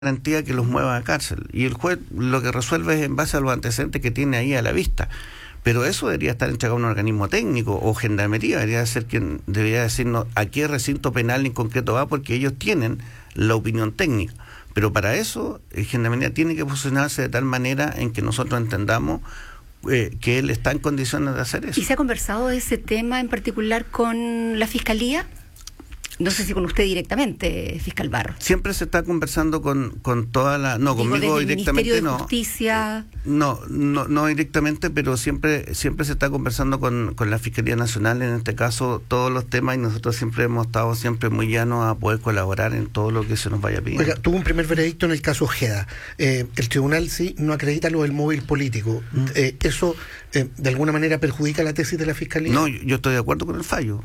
garantía que los mueva a cárcel. Y el juez lo que resuelve es en base a los antecedentes que tiene ahí a la vista. Pero eso debería estar entregado a un organismo técnico, o Gendarmería debería ser quien debería decirnos a qué recinto penal en concreto va, porque ellos tienen la opinión técnica. Pero para eso, Gendarmería tiene que posicionarse de tal manera en que nosotros entendamos que él está en condiciones de hacer eso. ¿Y se ha conversado de ese tema en particular con la Fiscalía? No sé si con usted directamente, fiscal Barros. Siempre se está conversando con toda la... No, conmigo directamente Ministerio de no. Justicia. No directamente, pero siempre se está conversando con la Fiscalía Nacional, en este caso, todos los temas, y nosotros siempre hemos estado muy llanos a poder colaborar en todo lo que se nos vaya pidiendo. Oiga, tuvo un primer veredicto en el caso Ojeda. El tribunal sí no acredita lo del móvil político. ¿Eso de alguna manera perjudica la tesis de la Fiscalía? No, yo estoy de acuerdo con el fallo.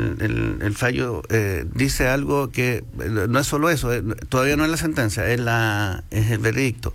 El fallo dice algo que no es solo eso, todavía no es la sentencia, es el veredicto.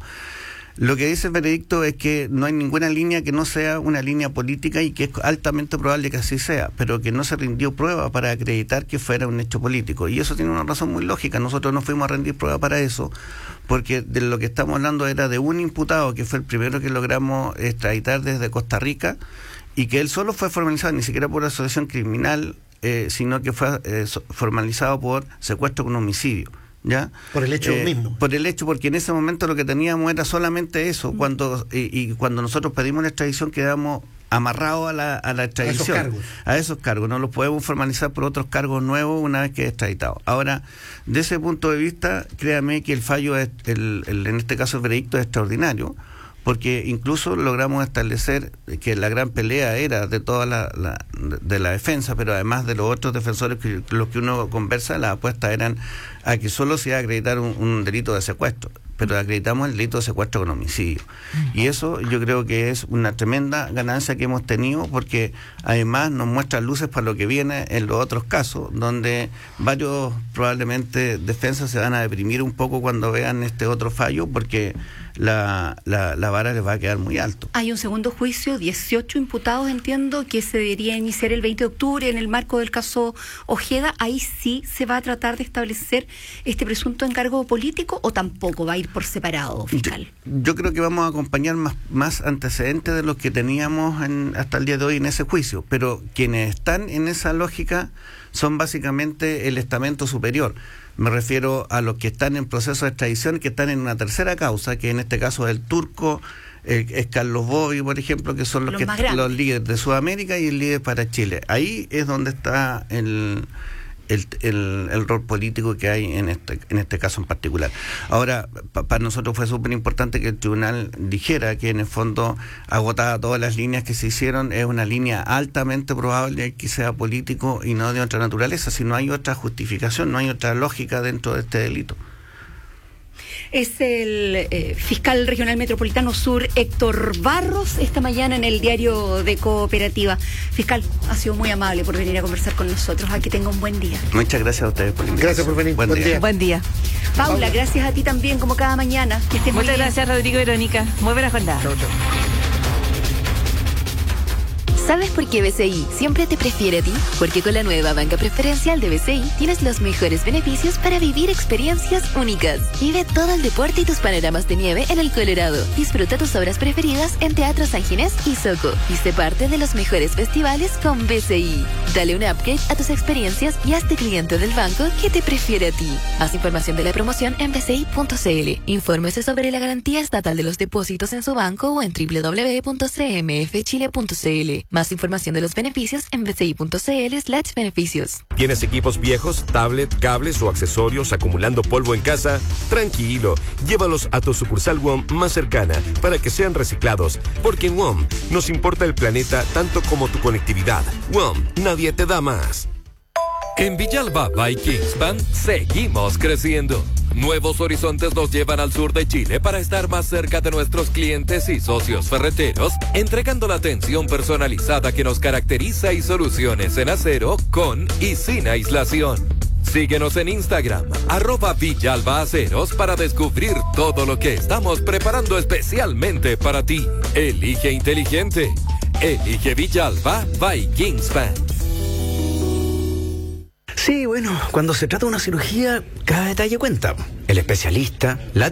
Lo que dice el veredicto es que no hay ninguna línea que no sea una línea política, y que es altamente probable que así sea, pero que no se rindió prueba para acreditar que fuera un hecho político. Y eso tiene una razón muy lógica. Nosotros no fuimos a rendir prueba para eso, porque de lo que estamos hablando era de un imputado que fue el primero que logramos extraditar desde Costa Rica, y que él solo fue formalizado, ni siquiera por asociación criminal, sino que fue formalizado por secuestro con homicidio. ¿Ya? Por el hecho mismo. Por el hecho, porque en ese momento lo que teníamos era solamente eso. Cuando nosotros pedimos la extradición, quedamos amarrados a la extradición. A esos cargos. No los podemos formalizar por otros cargos nuevos una vez que es extraditado. Ahora, de ese punto de vista, créame que el fallo, en este caso el veredicto, es extraordinario, porque incluso logramos establecer que la gran pelea era de toda de la defensa, pero además de los otros defensores los que uno conversa, las apuestas eran a que solo se iba a acreditar un delito de secuestro, pero acreditamos el delito de secuestro con homicidio. Y eso yo creo que es una tremenda ganancia que hemos tenido, porque además nos muestra luces para lo que viene en los otros casos, donde varios probablemente defensas se van a deprimir un poco cuando vean este otro fallo, porque la vara les va a quedar muy alto. Hay un segundo juicio, 18 imputados, entiendo, que se debería iniciar el 20 de octubre en el marco del caso Ojeda. ¿Ahí sí se va a tratar de establecer este presunto encargo político, o tampoco va a ir por separado, fiscal? Yo creo que vamos a acompañar más antecedentes de los que teníamos hasta el día de hoy en ese juicio, pero quienes están en esa lógica son básicamente el estamento superior. Me refiero a los que están en proceso de extradición, que están en una tercera causa, que en este caso es el turco, es Carlos Bobby, por ejemplo, que son los líderes de Sudamérica y el líder para Chile. Ahí es donde está el rol político que hay en este caso en particular. Ahora, para nosotros fue súper importante que el tribunal dijera que en el fondo, agotada todas las líneas que se hicieron, es una línea altamente probable que sea político y no de otra naturaleza, si no hay otra justificación, no hay otra lógica dentro de este delito. Es el fiscal regional metropolitano sur, Héctor Barros, esta mañana en el diario de Cooperativa. Fiscal, ha sido muy amable por venir a conversar con nosotros. Que tenga un buen día. Muchas gracias a ustedes por la invitación. Gracias por venir. Buen día. Buen día. Paula, gracias a ti también, como cada mañana. Que estés muy bien. Muchas gracias, Rodrigo y Verónica. Muy buena jornada. Chau. ¿Sabes por qué BCI siempre te prefiere a ti? Porque con la nueva banca preferencial de BCI tienes los mejores beneficios para vivir experiencias únicas. Vive todo el deporte y tus panoramas de nieve en el Colorado. Disfruta tus obras preferidas en Teatro San Ginés y Soco. Y sé parte de los mejores festivales con BCI. Dale un upgrade a tus experiencias y hazte cliente del banco que te prefiere a ti. Haz información de la promoción en bci.cl. Infórmese sobre la garantía estatal de los depósitos en su banco o en www.cmfchile.cl. Más información de los beneficios en bci.cl/beneficios. ¿Tienes equipos viejos, tablet, cables o accesorios acumulando polvo en casa? Tranquilo, llévalos a tu sucursal WOM más cercana para que sean reciclados, porque en WOM nos importa el planeta tanto como tu conectividad. WOM, nadie te da más. En Villalba by Kingspan seguimos creciendo. Nuevos horizontes nos llevan al sur de Chile para estar más cerca de nuestros clientes y socios ferreteros, entregando la atención personalizada que nos caracteriza y soluciones en acero con y sin aislación. Síguenos en Instagram, @VillalbaAceros, para descubrir todo lo que estamos preparando especialmente para ti. Elige inteligente. Elige Villalba by Kingspan. Sí, bueno, cuando se trata de una cirugía, cada detalle cuenta. El especialista, la